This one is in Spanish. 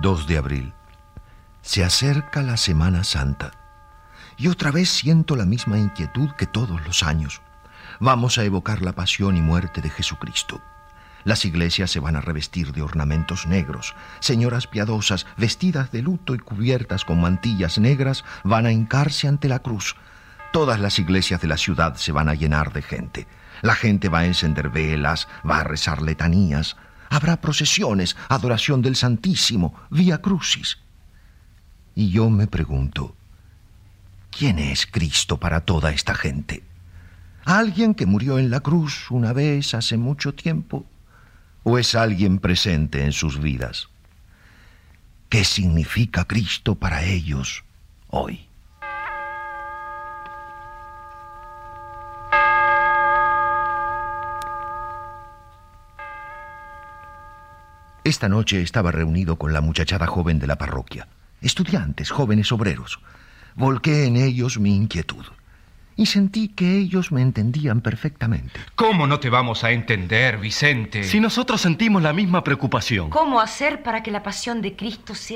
2 de abril. Se acerca la Semana Santa. Y otra vez siento la misma inquietud que todos los años. Vamos a evocar la pasión y muerte de Jesucristo. Las iglesias se van a revestir de ornamentos negros. Señoras piadosas, vestidas de luto y cubiertas con mantillas negras, van a hincarse ante la cruz. Todas las iglesias de la ciudad se van a llenar de gente. La gente va a encender velas, va a rezar letanías. Habrá procesiones, adoración del Santísimo, Vía Crucis. Y yo me pregunto, ¿quién es Cristo para toda esta gente? ¿Alguien que murió en la cruz una vez hace mucho tiempo? ¿O es alguien presente en sus vidas? ¿Qué significa Cristo para ellos hoy? Esta noche estaba reunido con la muchachada joven de la parroquia. Estudiantes, jóvenes obreros. Volqué en ellos mi inquietud. Y sentí que ellos me entendían perfectamente. ¿Cómo no te vamos a entender, Vicente? Si nosotros sentimos la misma preocupación. ¿Cómo hacer para que la pasión de Cristo sea